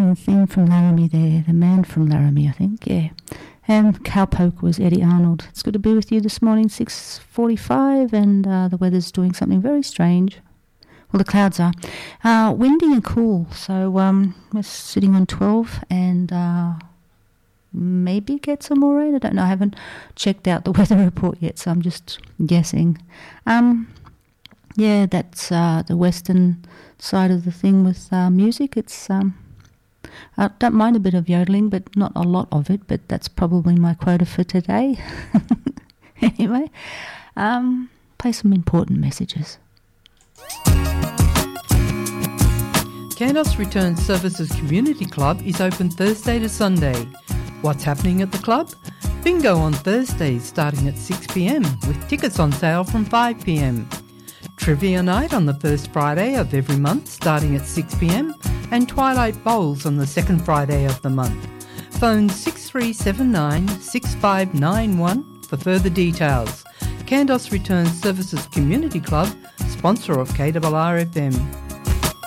the thing from Laramie there, the man from Laramie, I think, yeah. And Cowpoke was Eddie Arnold. It's good to be with you this morning, 6:45, and the weather's doing something very strange. Well, the clouds are windy and cool, so we're sitting on 12 and maybe get some more rain. I don't know. I haven't checked out the weather report yet, so I'm just guessing. Yeah, that's the western side of the thing with music. It's I don't mind a bit of yodeling, but not a lot of it. But that's probably my quota for today. Anyway, play some important messages. Kandos Return Services Community Club is open Thursday to Sunday. What's happening at the club? Bingo on Thursdays starting at 6 p.m. with tickets on sale from 5 p.m. Trivia night on the first Friday of every month starting at 6 p.m. and Twilight Bowls on the second Friday of the month. Phone 6379 6591 for further details. Kandos Return Services Community Club, sponsor of KRRFM.